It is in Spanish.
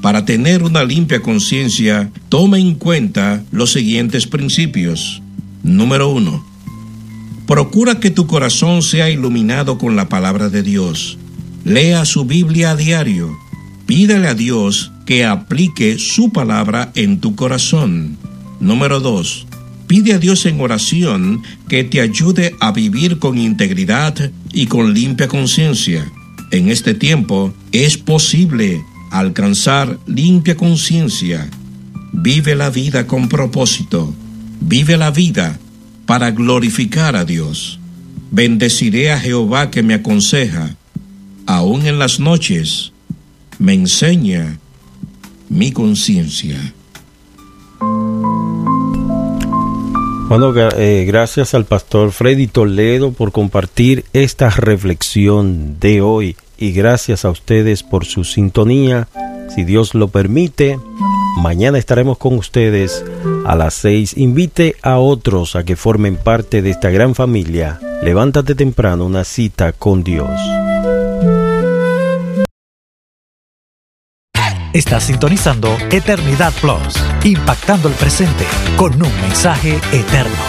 Para tener una limpia conciencia, tome en cuenta los siguientes principios. Número 1. Procura que tu corazón sea iluminado con la palabra de Dios. Lea su Biblia a diario. Pídele a Dios que aplique su palabra en tu corazón. Número 2. Pide a Dios en oración que te ayude a vivir con integridad y con limpia conciencia. En este tiempo es posible alcanzar limpia conciencia. Vive la vida con propósito. Vive la vida para glorificar a Dios. Bendeciré a Jehová que me aconseja. Aún en las noches me enseña mi conciencia. Bueno, gracias al pastor Freddy Toledo por compartir esta reflexión de hoy, y gracias a ustedes por su sintonía. Si Dios lo permite, mañana estaremos con ustedes a las 6. Invite a otros a que formen parte de esta gran familia. Levántate temprano, una cita con Dios. Estás sintonizando Eternidad Plus, impactando el presente con un mensaje eterno.